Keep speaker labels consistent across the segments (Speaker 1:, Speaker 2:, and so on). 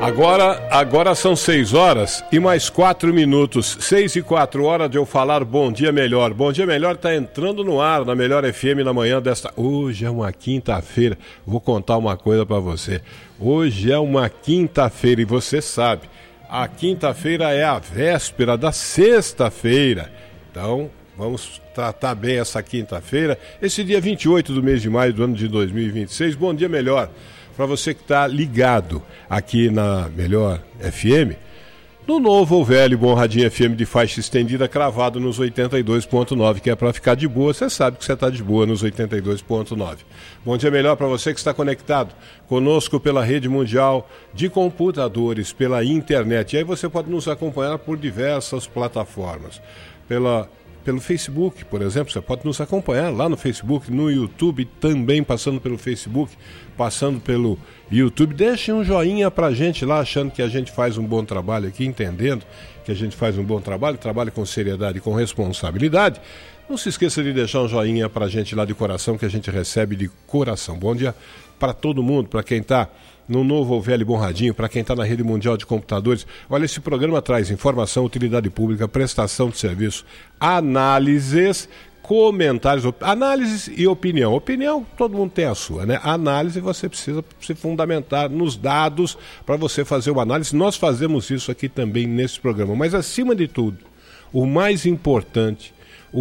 Speaker 1: Agora são 6 horas e mais 4 minutos. 6 e 4 horas de eu falar Bom Dia Melhor. Bom Dia Melhor está entrando no ar na Melhor FM na manhã desta... Hoje é uma quinta-feira. Vou contar uma coisa para você. Hoje é uma quinta-feira e você sabe, a quinta-feira é a véspera da sexta-feira. Então, vamos tratar bem essa quinta-feira. Esse dia 28 do mês de maio do ano de 2026. Bom Dia Melhor. Para você que está ligado aqui na Melhor FM, no novo ou velho bom radinho FM de faixa estendida cravado nos 82.9, que é para ficar de boa, você sabe que você está de boa nos 82.9. Bom dia melhor para você que está conectado conosco pela rede mundial de computadores, pela internet. E aí você pode nos acompanhar por diversas plataformas. Pelo Facebook, por exemplo, você pode nos acompanhar lá no Facebook, no YouTube, também passando pelo Facebook, passando pelo YouTube. Deixe um joinha pra gente lá, achando que a gente faz um bom trabalho aqui, entendendo que a gente faz um bom trabalho, trabalha com seriedade e com responsabilidade. Não se esqueça de deixar um joinha pra gente lá de coração, que a gente recebe de coração. Bom dia para todo mundo, para quem está no novo ou velho bom radinho, para quem está na rede mundial de computadores. Olha, esse programa traz informação, utilidade pública, prestação de serviço, análises, comentários, análises e opinião. Opinião, todo mundo tem a sua, né? Análise, você precisa se fundamentar nos dados para você fazer uma análise. Nós fazemos isso aqui também nesse programa. Mas, acima de tudo, o mais importante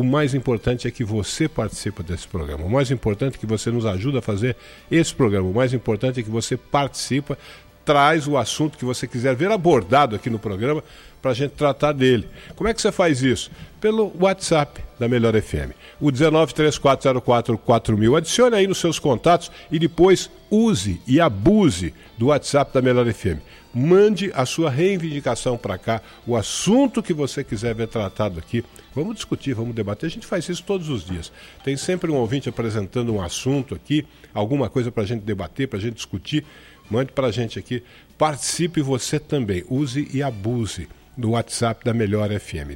Speaker 1: é que você participe desse programa. O mais importante é que você nos ajude a fazer esse programa. O mais importante é que você participa, traz o assunto que você quiser ver abordado aqui no programa para a gente tratar dele. Como é que você faz isso? Pelo WhatsApp da Melhor FM. O 1934044000. Adicione aí nos seus contatos e depois use e abuse do WhatsApp da Melhor FM. Mande a sua reivindicação para cá, o assunto que você quiser ver tratado aqui. Vamos discutir, vamos debater. A gente faz isso todos os dias. Tem sempre um ouvinte apresentando um assunto aqui, alguma coisa para a gente debater, para a gente discutir. Mande para a gente aqui. Participe você também. Use e abuse do WhatsApp da Melhor FM.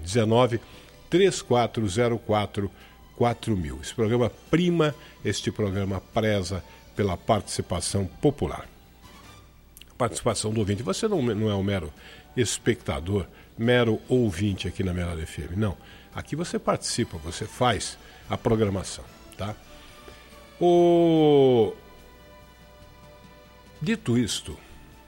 Speaker 1: 1934044000. Esse programa prima, este programa preza pela participação popular. Participação do ouvinte. Você não é um mero espectador, mero ouvinte aqui na Melhor FM, não. Aqui você participa, você faz a programação, tá? Dito isto,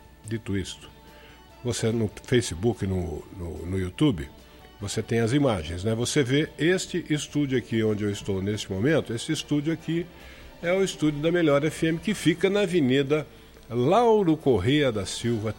Speaker 1: você no Facebook, no YouTube, você tem as imagens, né? Você vê este estúdio aqui onde eu estou neste momento. Esse estúdio aqui é o estúdio da Melhor FM, que fica na Avenida Lauro Correia da Silva,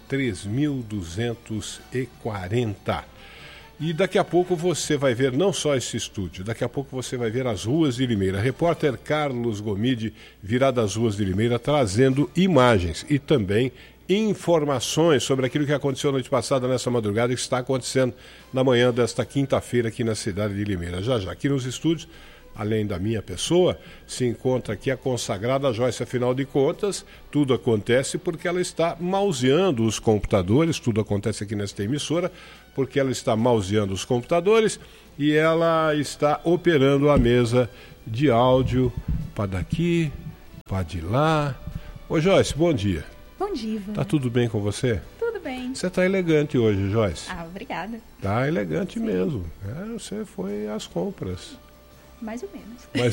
Speaker 1: 3240. E daqui a pouco você vai ver não só esse estúdio, daqui a pouco você vai ver as ruas de Limeira. Repórter Carlos Gomide virá das ruas de Limeira trazendo imagens e também informações sobre aquilo que aconteceu noite passada, nessa madrugada, e que está acontecendo na manhã desta quinta-feira aqui na cidade de Limeira. Já aqui nos estúdios, além da minha pessoa, se encontra aqui a consagrada Joyce. Afinal de contas, tudo acontece porque ela está mauseando os computadores, tudo acontece aqui nesta emissora, porque ela está mauseando os computadores e ela está operando a mesa de áudio para daqui, para de lá. Ô Joyce, bom dia.
Speaker 2: Bom dia, Ivan.
Speaker 1: Tá tudo bem com você?
Speaker 2: Tudo bem.
Speaker 1: Você tá elegante hoje, Joyce.
Speaker 2: Ah, obrigada.
Speaker 1: Tá elegante. Sim. Mesmo. Você foi às compras.
Speaker 2: Mais ou menos.
Speaker 1: Mas...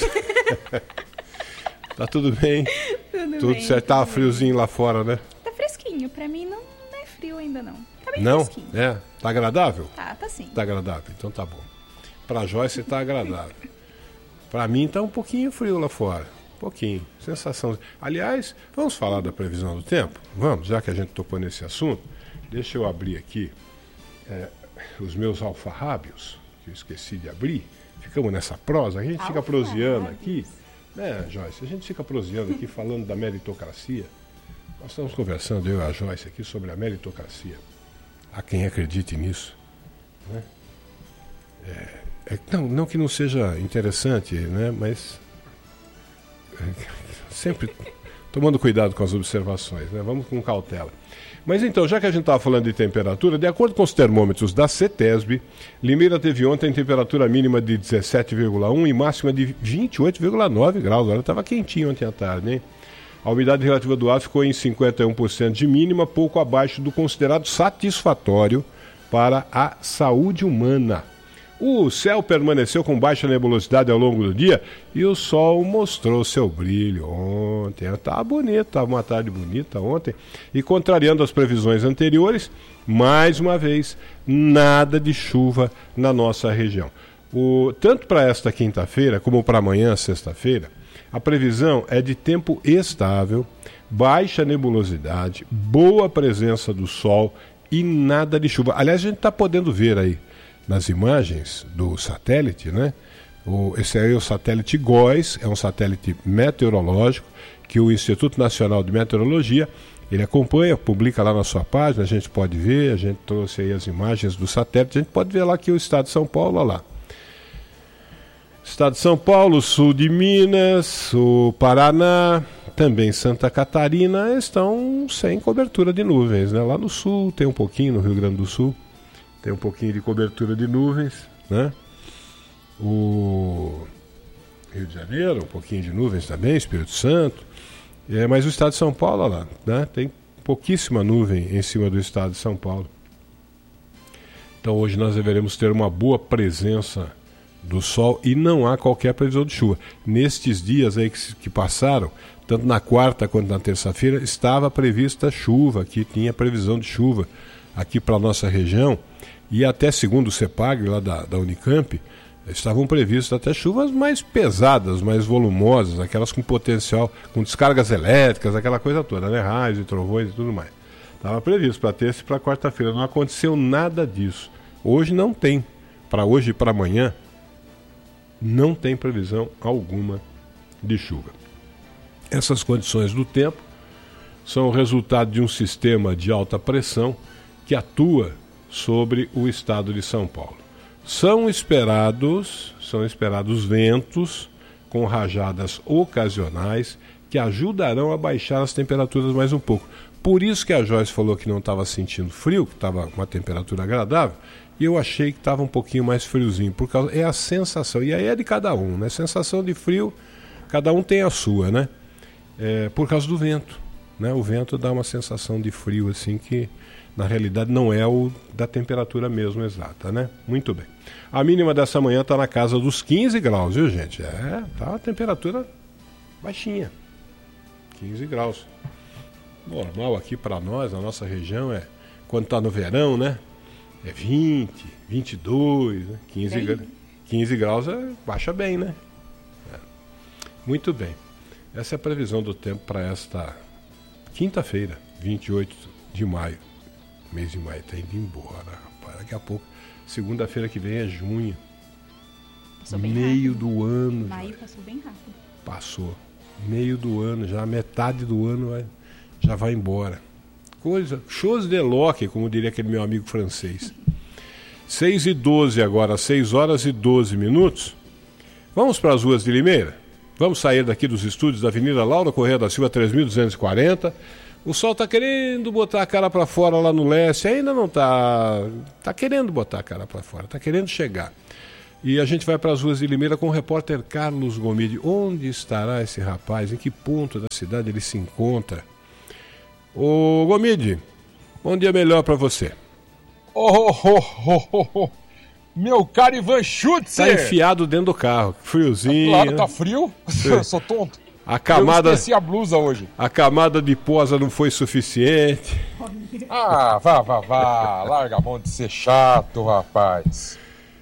Speaker 1: Tá tudo bem? Tudo bem. Certo. Tá friozinho lá fora, né?
Speaker 2: Tá fresquinho. Pra mim não é frio ainda, não. Tá bem
Speaker 1: não?
Speaker 2: Fresquinho.
Speaker 1: É? Tá agradável?
Speaker 2: Tá sim.
Speaker 1: Tá agradável. Então tá bom. Pra Joyce tá agradável. Pra mim tá um pouquinho frio lá fora. Pouquinho, sensação. Aliás, vamos falar da previsão do tempo? Vamos, já que a gente tocou nesse assunto. Deixa eu abrir aqui os meus alfarrábios, que eu esqueci de abrir. Ficamos nessa prosa, a gente fica proseando aqui, né, Joyce? A gente fica proseando aqui falando da meritocracia. Nós estamos conversando, eu e a Joyce, aqui sobre a meritocracia. Há quem acredite nisso, né? Não que não seja interessante, né, mas... sempre tomando cuidado com as observações, né? Vamos com cautela. Mas então, já que a gente estava falando de temperatura, de acordo com os termômetros da CETESB, Limeira teve ontem temperatura mínima de 17,1 e máxima de 28,9 graus. Olha, estava quentinho ontem à tarde, hein? A umidade relativa do ar ficou em 51% de mínima, pouco abaixo do considerado satisfatório para a saúde humana. O céu permaneceu com baixa nebulosidade ao longo do dia e o sol mostrou seu brilho ontem. Estava bonito, estava uma tarde bonita ontem. E contrariando as previsões anteriores, mais uma vez, nada de chuva na nossa região. Tanto para esta quinta-feira como para amanhã, sexta-feira, a previsão é de tempo estável, baixa nebulosidade, boa presença do sol e nada de chuva. Aliás, a gente está podendo ver aí nas imagens do satélite, né? Esse aí é o satélite GOES, é um satélite meteorológico que o Instituto Nacional de Meteorologia, ele acompanha, publica lá na sua página, a gente pode ver, a gente trouxe aí as imagens do satélite, a gente pode ver lá que o estado de São Paulo, olha lá. Estado de São Paulo, sul de Minas, o Paraná, também Santa Catarina estão sem cobertura de nuvens, né? Lá no sul tem um pouquinho, no Rio Grande do Sul, tem um pouquinho de cobertura de nuvens, né? O Rio de Janeiro, um pouquinho de nuvens também, Espírito Santo. Mas o estado de São Paulo, olha lá, né? Tem pouquíssima nuvem em cima do estado de São Paulo. Então hoje nós deveremos ter uma boa presença do sol e não há qualquer previsão de chuva. Nestes dias aí que passaram, tanto na quarta quanto na terça-feira, estava prevista chuva, aqui tinha previsão de chuva aqui para a nossa região, e até segundo o CEPAG, lá da Unicamp, estavam previstas até chuvas mais pesadas, mais volumosas, aquelas com potencial, com descargas elétricas, aquela coisa toda, né? Raios e trovões e tudo mais. Estava previsto para terça e para quarta-feira, não aconteceu nada disso. Hoje não tem, para hoje e para amanhã, não tem previsão alguma de chuva. Essas condições do tempo são o resultado de um sistema de alta pressão que atua sobre o estado de São Paulo. São esperados ventos com rajadas ocasionais que ajudarão a baixar as temperaturas mais um pouco. Por isso que a Joyce falou que não estava sentindo frio, que estava uma temperatura agradável, e eu achei que estava um pouquinho mais friozinho, é a sensação, e aí é de cada um, né? Sensação de frio, cada um tem a sua, né? Por causa do vento, né? O vento dá uma sensação de frio, assim, que na realidade não é o da temperatura mesmo exata, né? Muito bem. A mínima dessa manhã está na casa dos 15 graus, viu, gente? Tá uma temperatura baixinha, 15 graus. Normal aqui para nós, na nossa região, quando está no verão, né? É 20, 22, né? 15 graus baixa bem, né? Muito bem. Essa é a previsão do tempo para esta quinta-feira, 28 de maio. O mês de maio está indo embora, rapaz. Daqui a pouco, segunda-feira que vem é junho.
Speaker 2: Passou bem
Speaker 1: meio
Speaker 2: rápido.
Speaker 1: Do ano.
Speaker 2: Maio passou bem rápido.
Speaker 1: Passou. Meio do ano, já metade do ano já vai embora. Chose de Locke, como diria aquele meu amigo francês. 6h12 agora, 6 horas e 12 minutos. Vamos para as ruas de Limeira? Vamos sair daqui dos estúdios da Avenida Laura Correia da Silva, 3240. O sol está querendo botar a cara para fora lá no leste, ainda não está. Está querendo botar a cara para fora, está querendo chegar. E a gente vai para as ruas de Limeira com o repórter Carlos Gomide. Onde estará esse rapaz? Em que ponto da cidade ele se encontra? Ô Gomide, bom dia melhor para você.
Speaker 3: Meu caro Ivan Schutzer!
Speaker 1: Tá enfiado dentro do carro, friozinho.
Speaker 3: Claro, tá frio? Eu sou tonto.
Speaker 1: Eu
Speaker 3: esqueci a blusa hoje.
Speaker 1: A camada de posa não foi suficiente.
Speaker 3: Vá. Larga a mão de ser chato, rapaz.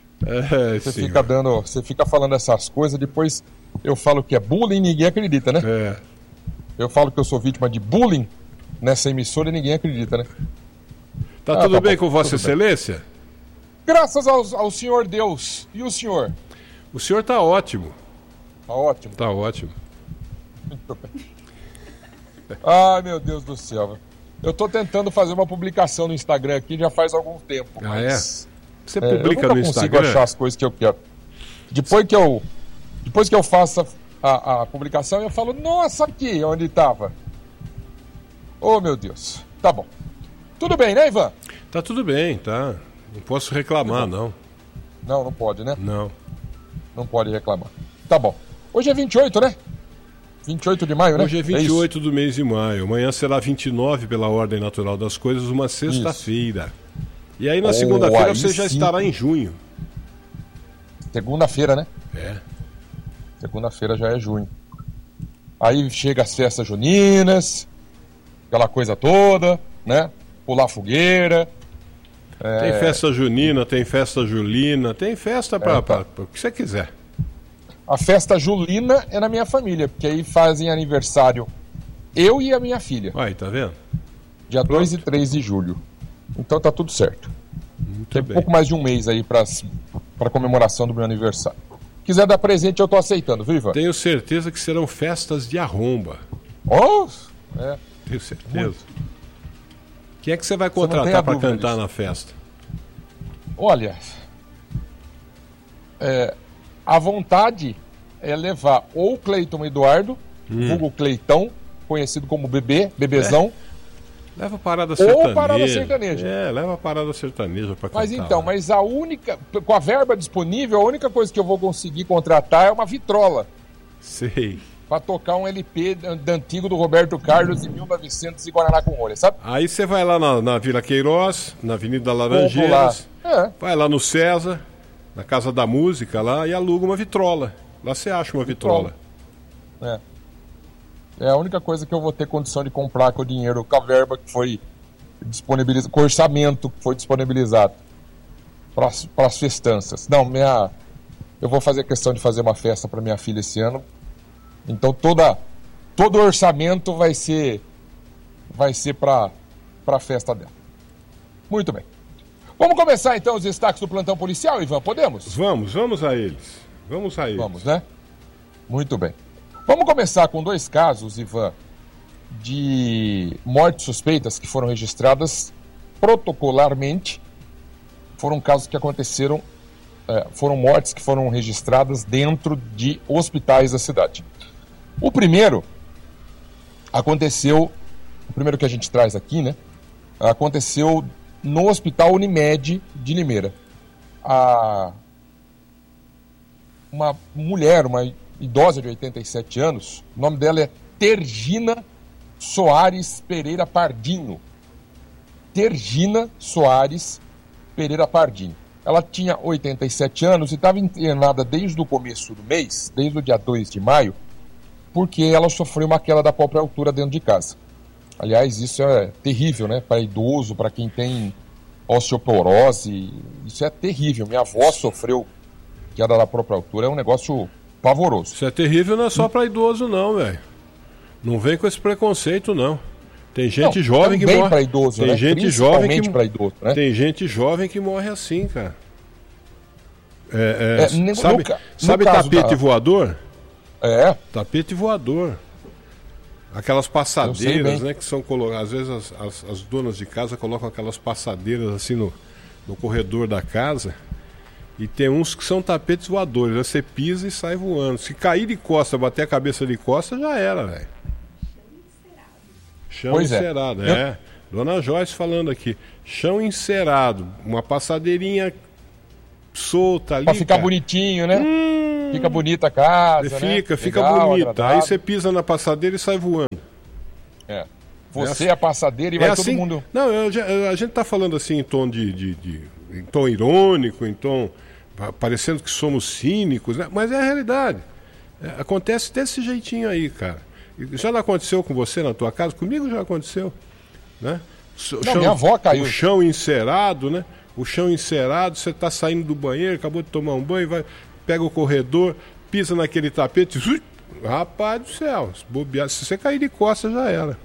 Speaker 3: Você fica falando essas coisas, depois eu falo que é bullying e ninguém acredita, né? Eu falo que eu sou vítima de bullying nessa emissora e ninguém acredita, né?
Speaker 1: Tá tudo bem com Vossa Excelência?
Speaker 3: Graças ao Senhor Deus. E o senhor?
Speaker 1: O senhor tá ótimo.
Speaker 3: Tá ótimo?
Speaker 1: Tá ótimo.
Speaker 3: Muito bem. Ai, meu Deus do céu. Eu tô tentando fazer uma publicação no Instagram aqui já faz algum tempo. Mas,
Speaker 1: Você publica no Instagram? Eu não consigo
Speaker 3: achar as coisas que eu quero. Depois que eu faço a publicação, eu falo, nossa, aqui, onde estava. Oh, meu Deus. Tá bom. Tudo bem, né, Ivan?
Speaker 1: Tá tudo bem, tá. Não posso reclamar, não.
Speaker 3: Não pode, né?
Speaker 1: Não.
Speaker 3: Não pode reclamar. Tá bom. Hoje é 28, né? 28 de maio, né?
Speaker 1: Hoje é 28 do mês de maio. Amanhã será 29 pela ordem natural das coisas, uma sexta-feira. E aí na segunda-feira você já estará em junho.
Speaker 3: Segunda-feira, né?
Speaker 1: É.
Speaker 3: Segunda-feira já é junho. Aí chega as festas juninas, aquela coisa toda, né? Pular fogueira.
Speaker 1: Tem festa junina, tem festa julina, tem festa para o que você quiser.
Speaker 3: A festa julina é na minha família, porque aí fazem aniversário eu e a minha filha.
Speaker 1: Aí, tá vendo?
Speaker 3: Dia 2 e 3 de julho. Então tá tudo certo. Tem
Speaker 1: bem.
Speaker 3: pouco mais de um mês aí para comemoração do meu aniversário. Quiser dar presente, eu tô aceitando, viu, Ivan?
Speaker 1: Tenho certeza que serão festas de arromba.
Speaker 3: Oh!
Speaker 1: Tenho certeza. Quem é que você vai
Speaker 3: Você não tem
Speaker 1: contratar
Speaker 3: a
Speaker 1: para
Speaker 3: dúvida
Speaker 1: cantar
Speaker 3: disso.
Speaker 1: na festa?
Speaker 3: Olha, a vontade é levar ou o Cleiton Eduardo, vulgo Cleitão, conhecido como Bebezão.
Speaker 1: Leva a parada sertaneja.
Speaker 3: Ou parada sertaneja.
Speaker 1: Leva a parada sertaneja pra cantar.
Speaker 3: Mas então,
Speaker 1: lá.
Speaker 3: mas a única, com a verba disponível, a única coisa que eu vou conseguir contratar é uma vitrola.
Speaker 1: Sei.
Speaker 3: Pra tocar um LP antigo do Roberto Carlos de 1900 e Guaraná com rolha, sabe?
Speaker 1: Aí você vai lá na Vila Queiroz, na Avenida Laranjeiras, vai lá no César, na Casa da Música lá, e aluga uma vitrola. Lá você acha uma vitrola.
Speaker 3: É a única coisa que eu vou ter condição de comprar com o dinheiro, com a verba que foi disponibilizado, com o orçamento que foi disponibilizado para as festanças. Não, eu vou fazer questão de fazer uma festa para minha filha esse ano. Então todo o orçamento vai ser para a festa dela. Muito bem. Vamos começar então os destaques do plantão policial, Ivan? Podemos?
Speaker 1: Vamos a eles.
Speaker 3: Vamos, né? Muito bem. Vamos começar com 2 casos, Ivan, de mortes suspeitas que foram registradas protocolarmente. Foram casos que aconteceram, foram mortes que foram registradas dentro de hospitais da cidade. O primeiro que a gente traz aqui, né? Aconteceu no Hospital Unimed de Limeira. Uma mulher, uma idosa de 87 anos, o nome dela é Tergina Soares Pereira Pardinho. Tergina Soares Pereira Pardinho. Ela tinha 87 anos e estava internada desde o começo do mês, desde o dia 2 de maio, porque ela sofreu uma queda da própria altura dentro de casa. Aliás, isso é terrível, né? Para idoso, para quem tem osteoporose, isso é terrível. Minha avó sofreu queda da própria altura, é um negócio pavoroso.
Speaker 1: Isso é terrível, não é só para idoso não, velho. Não vem com esse preconceito, não. Tem gente jovem que morre.
Speaker 3: Para idoso,
Speaker 1: tem
Speaker 3: né?
Speaker 1: gente jovem que
Speaker 3: para idoso, né?
Speaker 1: Tem gente jovem que morre assim, cara.
Speaker 3: Sabe
Speaker 1: tapete voador?
Speaker 3: Tapete
Speaker 1: voador. Aquelas passadeiras, né, que são colocadas. Às vezes as donas de casa colocam aquelas passadeiras assim no corredor da casa. E tem uns que são tapetes voadores. Você pisa e sai voando. Se cair de costa, bater a cabeça de costa, já era, velho. Chão encerado, Dona Joyce falando aqui. Chão encerado. Uma passadeirinha solta ali.
Speaker 3: Pra ficar bonitinho, né? Fica bonita a casa,
Speaker 1: fica
Speaker 3: legal,
Speaker 1: bonita.
Speaker 3: Agradável.
Speaker 1: Aí você pisa na passadeira e sai voando.
Speaker 3: Você é a passadeira e vai
Speaker 1: assim,
Speaker 3: todo mundo...
Speaker 1: Não, a gente tá falando assim em tom em tom irônico, em tom parecendo que somos cínicos, né? Mas é a realidade. Acontece desse jeitinho aí, cara. Já não aconteceu com você na tua casa? Comigo já aconteceu, né?
Speaker 3: Minha avó caiu.
Speaker 1: O chão encerado, né? O chão encerado, você tá saindo do banheiro, acabou de tomar um banho, pega o corredor, pisa naquele tapete, rapaz do céu, se você cair de costas já era.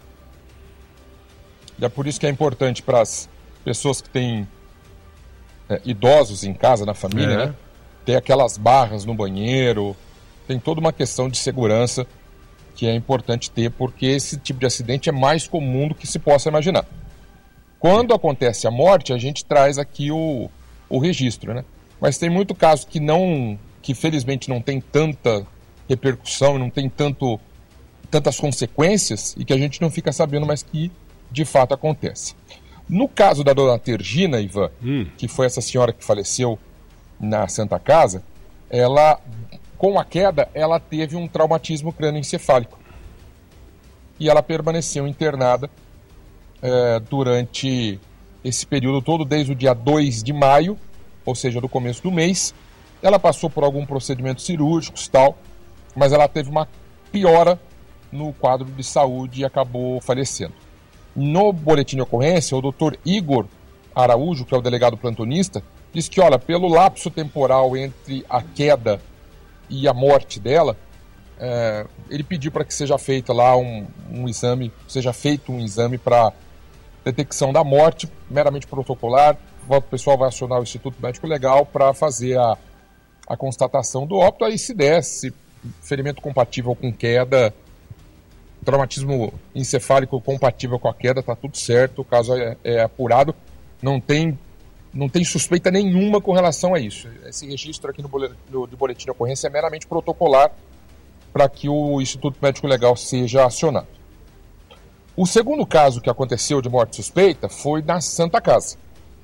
Speaker 3: É por isso que é importante para as pessoas que têm idosos em casa, na família, né? Tem aquelas barras no banheiro, tem toda uma questão de segurança que é importante ter, porque esse tipo de acidente é mais comum do que se possa imaginar. Quando acontece a morte, a gente traz aqui o registro, né? Mas tem muito caso que felizmente não tem tanta repercussão, não tem tantas consequências e que a gente não fica sabendo, mas que de fato acontece. No caso da dona Tergina, Ivan, que foi essa senhora que faleceu na Santa Casa, ela com a queda, ela teve um traumatismo crânioencefálico. E ela permaneceu internada durante esse período todo, desde o dia 2 de maio, ou seja, do começo do mês. Ela passou por algum procedimento cirúrgico e tal, mas ela teve uma piora no quadro de saúde e acabou falecendo. No boletim de ocorrência, o Dr. Igor Araújo, que é o delegado plantonista, diz que, olha, pelo lapso temporal entre a queda e a morte dela, ele pediu para que seja feito lá um exame para detecção da morte, meramente protocolar. O pessoal vai acionar o Instituto Médico Legal para fazer a constatação do óbito. Aí, se desse ferimento compatível com queda, traumatismo encefálico compatível com a queda, está tudo certo, o caso é apurado, não tem suspeita nenhuma com relação a isso. Esse registro aqui de boletim de ocorrência é meramente protocolar para que o Instituto Médico Legal seja acionado. O segundo caso que aconteceu de morte suspeita foi na Santa Casa.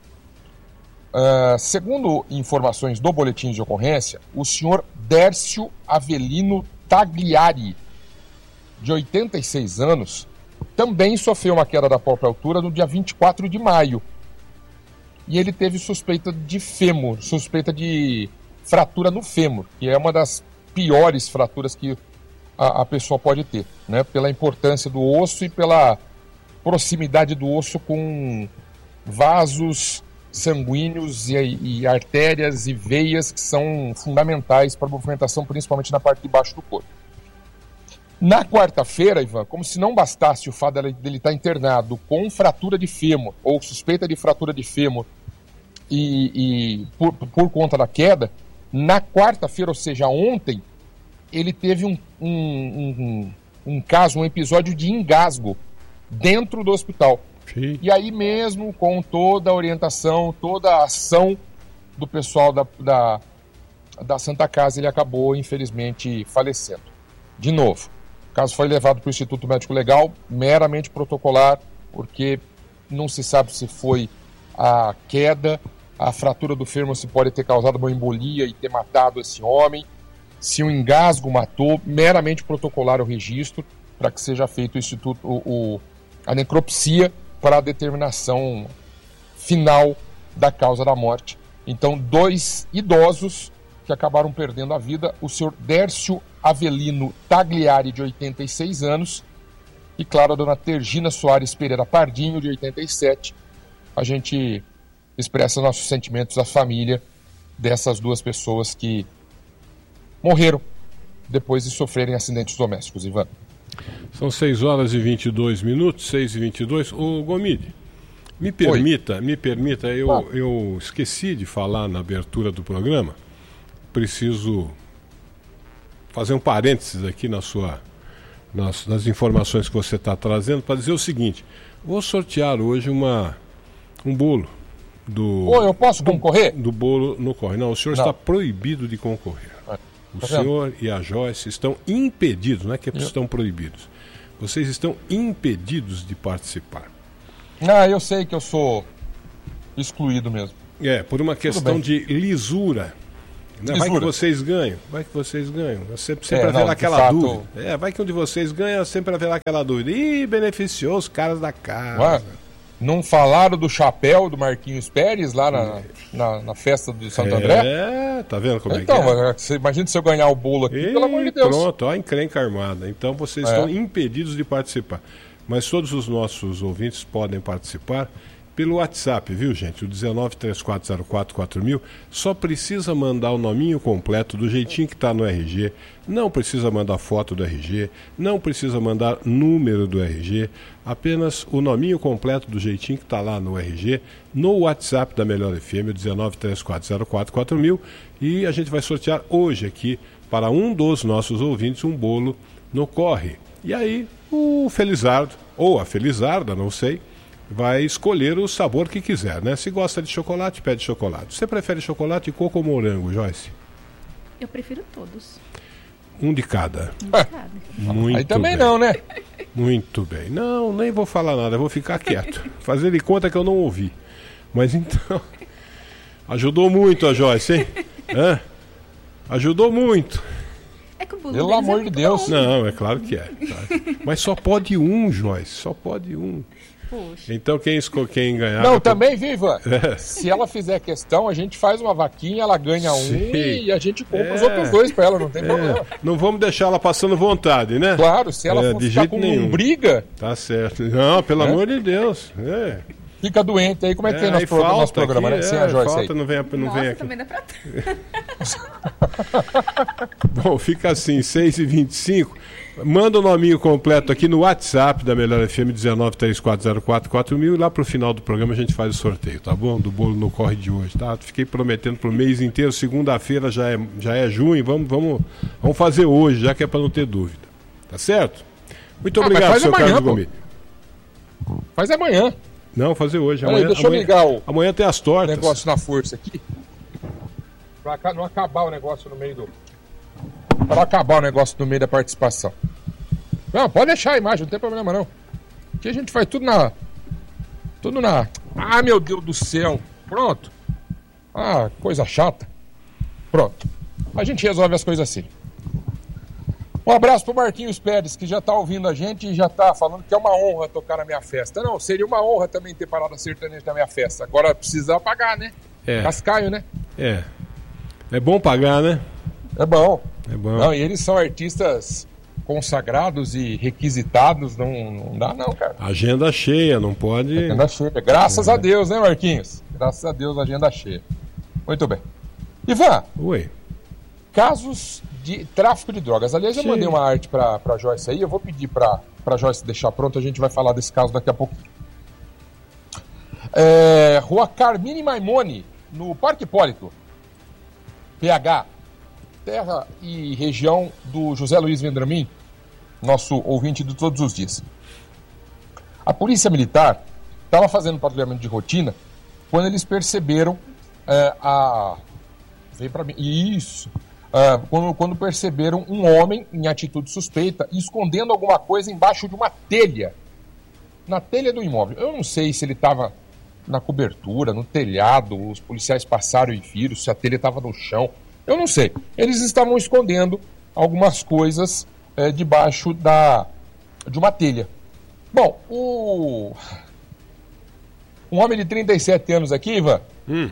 Speaker 3: Segundo informações do boletim de ocorrência, o senhor Dércio Avelino Tagliari, de 86 anos, também sofreu uma queda da própria altura no dia 24 de maio. E ele teve suspeita de fêmur, suspeita de fratura no fêmur, que é uma das piores fraturas que a pessoa pode ter, né? Pela importância do osso e pela proximidade do osso com vasos sanguíneos e artérias e veias que são fundamentais para a movimentação, principalmente na parte de baixo do corpo. Na quarta-feira, Ivan, como se não bastasse o fato dele estar internado com fratura de fêmur ou suspeita de fratura de fêmur e por conta da queda, na quarta-feira, ou seja, ontem, ele teve um caso, um episódio de engasgo dentro do hospital. Sim. E aí mesmo, com toda a orientação, toda a ação do pessoal da Santa Casa, ele acabou, infelizmente, falecendo. De novo, o caso foi levado para o Instituto Médico Legal, meramente protocolar, porque não se sabe se foi a queda, a fratura do fêmur se pode ter causado uma embolia e ter matado esse homem, se o engasgo matou, meramente protocolar o registro, para que seja feito a necropsia para a determinação final da causa da morte. Então, 2 idosos que acabaram perdendo a vida, o senhor Dércio Avelino Tagliari, de 86 anos, e, claro, a dona Tergina Soares Pereira Pardinho, de 87. A gente expressa nossos sentimentos à família dessas duas pessoas que morreram depois de sofrerem acidentes domésticos, Ivan.
Speaker 1: São 6 horas e 22 minutos, 6h22. Ô, Gomide, me permita, eu esqueci de falar na abertura do programa. Preciso fazer um parênteses aqui nas informações que você está trazendo para dizer o seguinte: vou sortear hoje um bolo
Speaker 3: eu posso concorrer?
Speaker 1: Do bolo no corre. Não, o senhor está proibido de concorrer. O senhor e a Joyce estão impedidos, não é que estão proibidos. Vocês estão impedidos de participar.
Speaker 3: Eu sei que eu sou excluído mesmo.
Speaker 1: Por uma questão de lisura. Vai que vocês ganham. Sempre haverá aquela dúvida. Vai que um de vocês ganha, sempre haverá aquela dúvida. Ih, beneficiou os caras da casa.
Speaker 3: Não falaram do chapéu do Marquinhos Pérez lá na festa do Santo André?
Speaker 1: Tá vendo como
Speaker 3: então,
Speaker 1: é que
Speaker 3: é? Imagina se eu ganhar o bolo aqui, pelo amor de Deus.
Speaker 1: Pronto, ó, encrenca armada. Então vocês estão impedidos de participar. Mas todos os nossos ouvintes podem participar pelo WhatsApp, viu, gente? O 1934044000. Só precisa mandar o nominho completo do jeitinho que está no RG. Não precisa mandar foto do RG. Não precisa mandar número do RG. Apenas o nominho completo do jeitinho que está lá no RG, no WhatsApp da Melhor FM, o 1934044000. E a gente vai sortear hoje aqui, para um dos nossos ouvintes, um bolo no Corre. E aí, o Felizardo, ou a Felizarda, não sei, vai escolher o sabor que quiser, né? Se gosta de chocolate, pede chocolate. Você prefere chocolate, coco ou morango, Joyce?
Speaker 2: Eu prefiro todos.
Speaker 1: Um de cada.
Speaker 3: Muito aí também bem. Não, né?
Speaker 1: Muito bem. Não, nem vou falar nada, eu vou ficar quieto. Fazer de conta que eu não ouvi. Mas então, ajudou muito a Joyce, hein? Ajudou muito.
Speaker 2: que o bolo
Speaker 3: Pelo
Speaker 2: deles
Speaker 3: amor
Speaker 2: é
Speaker 3: de
Speaker 2: muito
Speaker 3: Deus.
Speaker 2: bom.
Speaker 1: Não, é claro que é. Claro. Mas só pode um, Joyce. Só pode um.
Speaker 2: Poxa.
Speaker 1: Então quem ganhar...
Speaker 3: Não, também, Viva. Se ela fizer questão, a gente faz uma vaquinha, ela ganha
Speaker 1: Sim.
Speaker 3: e a gente compra os outros dois pra ela, não tem problema.
Speaker 1: Não vamos deixar ela passando vontade, né?
Speaker 3: Claro, se ela for
Speaker 1: de
Speaker 3: ficar
Speaker 1: jeito
Speaker 3: com
Speaker 1: nenhum.
Speaker 3: briga,
Speaker 1: Tá certo. Não, pelo amor de Deus.
Speaker 3: fica doente. Aí como é que tem
Speaker 1: aí
Speaker 3: nosso programa,
Speaker 1: aqui,
Speaker 3: né? Sem a Joyce
Speaker 1: falta,
Speaker 3: aí.
Speaker 1: não vem
Speaker 2: Nossa,
Speaker 1: aqui.
Speaker 2: também dá pra...
Speaker 1: Bom, fica assim, 6h25. Manda o nominho completo aqui no WhatsApp da Melhor FM 1934044000 e lá pro final do programa a gente faz o sorteio, tá bom? Do bolo no corre de hoje, tá? Fiquei prometendo pro mês inteiro, segunda-feira já é junho, vamos fazer hoje, já que é para não ter dúvida. Tá certo? Muito obrigado,
Speaker 3: faz
Speaker 1: seu
Speaker 3: amanhã,
Speaker 1: Carlos
Speaker 3: pô.
Speaker 1: Gomes.
Speaker 3: Faz amanhã.
Speaker 1: Não, fazer hoje.
Speaker 3: Peraí, deixa eu ligar o
Speaker 1: Amanhã tem as tortas.
Speaker 3: negócio na força aqui. Pra não acabar o negócio no meio do... Pra acabar o negócio no meio da participação. Não, pode deixar a imagem, não tem problema não. Aqui a gente faz tudo na... Ah, meu Deus do céu. Pronto. Ah, coisa chata. Pronto. A gente resolve as coisas assim. Um abraço pro Marquinhos Pérez, que já tá ouvindo a gente e já tá falando que é uma honra tocar na minha festa. Não, seria uma honra também ter parado a sertaneja na minha festa. Agora precisa pagar, né?
Speaker 1: É.
Speaker 3: Cascaio, né?
Speaker 1: É bom pagar, né?
Speaker 3: É bom.
Speaker 1: É bom.
Speaker 3: Não, e eles são artistas consagrados e requisitados, não dá não, cara.
Speaker 1: Agenda cheia, não pode...
Speaker 3: Agenda cheia. Graças a Deus, né, Marquinhos? Graças a Deus, agenda cheia. Muito bem. Ivan,
Speaker 1: Oi.
Speaker 3: casos de tráfico de drogas. Aliás, eu
Speaker 1: Sim.
Speaker 3: mandei uma arte pra Joyce aí, eu vou pedir pra Joyce deixar pronto, a gente vai falar desse caso daqui a pouquinho. Rua Carmine Maimone, no Parque Hipólito, PH, terra e região do José Luiz Vendramin, nosso ouvinte de todos os dias. A polícia militar estava fazendo patrulhamento de rotina quando eles perceberam Vem pra mim. Isso. Quando perceberam um homem em atitude suspeita escondendo alguma coisa embaixo de uma telha. Na telha do imóvel. Eu não sei se ele estava na cobertura, no telhado, os policiais passaram e viram, se a telha estava no chão. Eu não sei. Eles estavam escondendo algumas coisas debaixo de uma telha. Bom, um homem de 37 anos aqui, Ivan,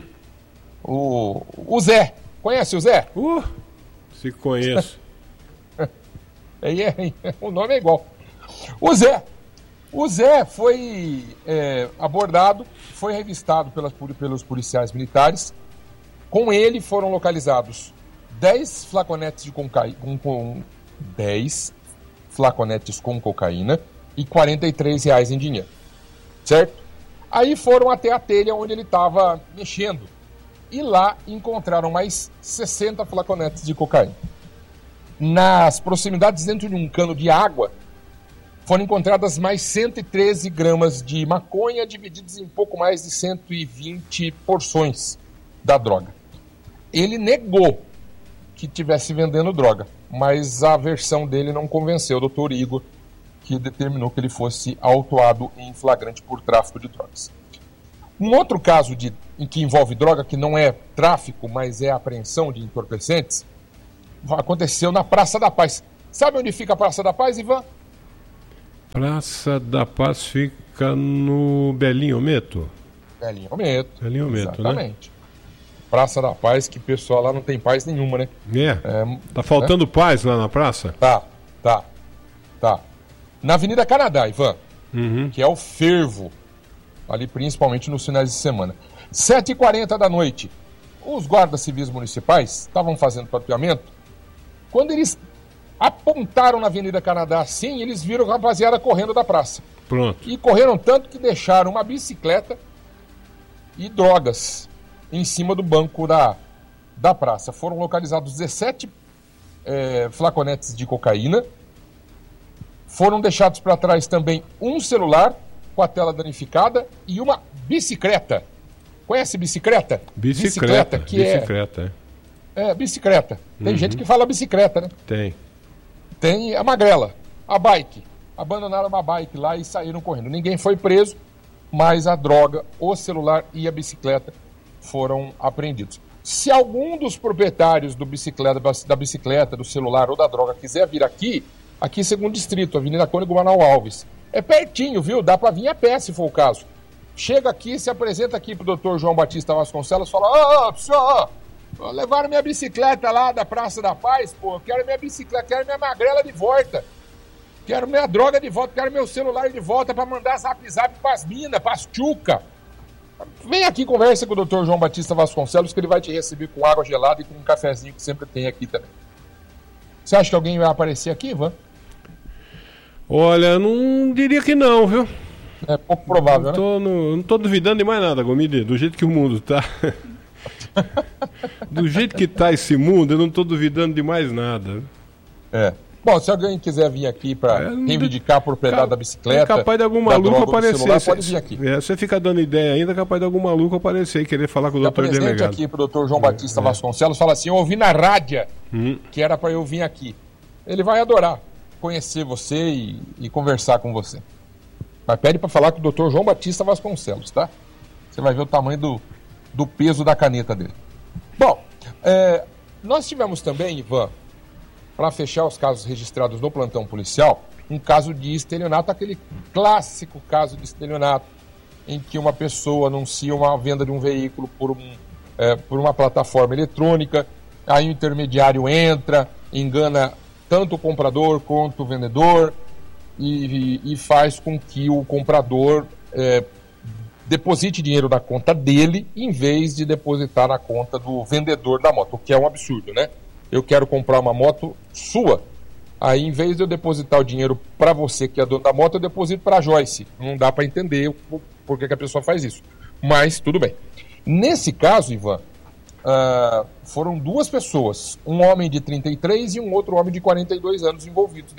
Speaker 3: o Zé. Conhece o Zé?
Speaker 1: Se conheço.
Speaker 3: O nome é igual. O Zé foi abordado, foi revistado pelos policiais militares. Com ele foram localizados 10 flaconetes de cocaína, 10 flaconetes com cocaína e R$43 em dinheiro. Certo? Aí foram até a telha onde ele estava mexendo. E lá encontraram mais 60 flaconetes de cocaína. Nas proximidades, dentro de um cano de água, foram encontradas mais 113 gramas de maconha, divididos em pouco mais de 120 porções da droga. Ele negou que estivesse vendendo droga, mas a versão dele não convenceu o doutor Igor, que determinou que ele fosse autuado em flagrante por tráfico de drogas. Um outro caso em que envolve droga, que não é tráfico, mas é apreensão de entorpecentes, aconteceu na Praça da Paz. Sabe onde fica a Praça da Paz, Ivan?
Speaker 1: Praça da Paz fica no Belinho Meto?
Speaker 3: Belinho Meto. Exatamente.
Speaker 1: Né?
Speaker 3: Praça da Paz, que o pessoal lá não tem paz nenhuma, né?
Speaker 1: Tá faltando paz lá na praça?
Speaker 3: Tá. Na Avenida Canadá, Ivan, que é o fervo, ali principalmente nos finais de semana. 7h40 da noite, os guardas civis municipais estavam fazendo patrulhamento. Quando eles apontaram na Avenida Canadá assim, eles viram a rapaziada correndo da praça.
Speaker 1: Pronto.
Speaker 3: E correram tanto que deixaram uma bicicleta e drogas em cima do banco da praça. Foram localizados 17 flaconetes de cocaína. Foram deixados para trás também um celular com a tela danificada e uma bicicleta. Conhece bicicleta?
Speaker 1: Bicicleta.
Speaker 3: Bicicleta. Tem gente que fala bicicleta, né? Tem a magrela, a bike. Abandonaram uma bike lá e saíram correndo. Ninguém foi preso, mas a droga, o celular e a bicicleta foram apreendidos. Se algum dos proprietários da bicicleta, do celular ou da droga quiser vir aqui segundo distrito, Avenida Cônego Manuel Alves. É pertinho, viu? Dá para vir a pé, se for o caso. Chega aqui, se apresenta aqui pro Dr. João Batista Vasconcelos, fala: senhor, levaram minha bicicleta lá da Praça da Paz, pô, eu quero minha bicicleta, quero minha magrela de volta, quero minha droga de volta, quero meu celular de volta para mandar zap pras minas, pras tchuca. Vem aqui, conversa com o Dr. João Batista Vasconcelos, que ele vai te receber com água gelada e com um cafezinho que sempre tem aqui também. Você acha que alguém vai aparecer aqui, Ivan?
Speaker 1: Olha, não diria que não, viu?
Speaker 3: É pouco provável,
Speaker 1: não tô duvidando de mais nada, Gomide, do jeito que o mundo tá. Do jeito que tá esse mundo, eu não tô duvidando de mais nada.
Speaker 3: É. Bom, se alguém quiser vir aqui para reivindicar a propriedade da bicicleta...
Speaker 1: É capaz de algum maluco aparecer.
Speaker 3: Celular, pode vir aqui.
Speaker 1: Você fica dando ideia ainda, é capaz de algum maluco aparecer e querer falar com o doutor delegado.
Speaker 3: Presente aqui pro doutor João Batista Vasconcelos, fala assim: eu ouvi na rádio que era para eu vir aqui. Ele vai adorar conhecer você e conversar com você. Mas pede para falar com o doutor João Batista Vasconcelos, tá? Você vai ver o tamanho do peso da caneta dele. Bom, nós tivemos também, Ivan, para fechar os casos registrados no plantão policial, um caso de estelionato, aquele clássico caso de estelionato, em que uma pessoa anuncia uma venda de um veículo por uma plataforma eletrônica, aí o intermediário entra, engana tanto o comprador quanto o vendedor e faz com que o comprador deposite dinheiro na conta dele em vez de depositar na conta do vendedor da moto, o que é um absurdo, né? Eu quero comprar uma moto sua, aí em vez de eu depositar o dinheiro para você que é dono da moto, eu deposito para a Joyce. Não dá para entender por que a pessoa faz isso, mas tudo bem. Nesse caso, Ivan, foram duas pessoas, um homem de 33 e um outro homem de 42 anos envolvidos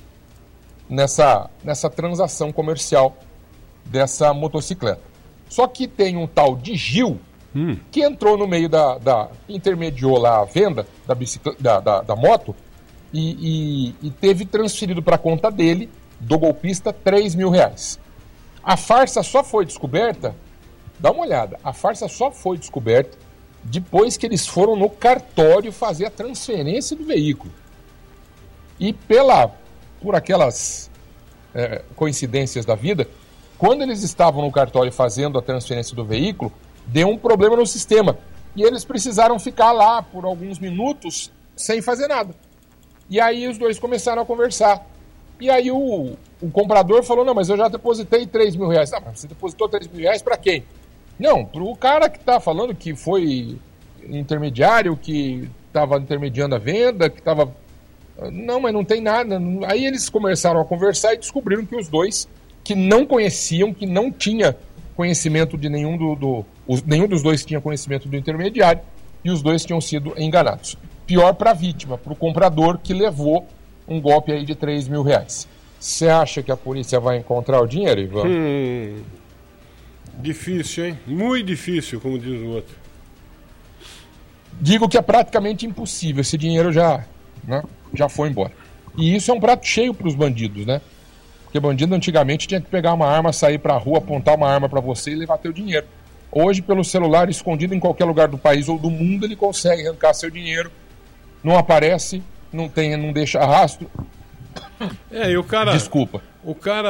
Speaker 3: nessa transação comercial dessa motocicleta. Só que tem um tal de Gil que entrou no meio intermediou lá a venda da moto e teve transferido para a conta dele, do golpista, R$3.000. A farsa só foi descoberta, dá uma olhada, a farsa só foi descoberta depois que eles foram no cartório fazer a transferência do veículo. E por aquelas coincidências da vida, quando eles estavam no cartório fazendo a transferência do veículo, deu um problema no sistema. E eles precisaram ficar lá por alguns minutos sem fazer nada. E aí os dois começaram a conversar. E aí o comprador falou: não, mas eu já depositei R$3.000. Ah, mas você depositou R$3.000 para quem? Não, para o cara que está falando que foi intermediário, que estava intermediando a venda, que estava... Não, mas não tem nada. Aí eles começaram a conversar e descobriram que os dois, que não conheciam, que não tinha conhecimento de nenhum dos dois tinha conhecimento do intermediário, e os dois tinham sido enganados. Pior para a vítima, para o comprador que levou um golpe aí de R$3.000. Você acha que a polícia vai encontrar o dinheiro, Ivan?
Speaker 1: Difícil, hein? Muito difícil, como diz o outro.
Speaker 3: Digo que é praticamente impossível. Esse dinheiro já foi embora. E isso é um prato cheio para os bandidos, né? Porque bandido antigamente tinha que pegar uma arma, sair pra rua, apontar uma arma pra você e levar teu dinheiro. Hoje, pelo celular, escondido em qualquer lugar do país ou do mundo, ele consegue arrancar seu dinheiro. Não aparece, não deixa rastro.
Speaker 1: E o cara...
Speaker 3: Desculpa.
Speaker 1: O cara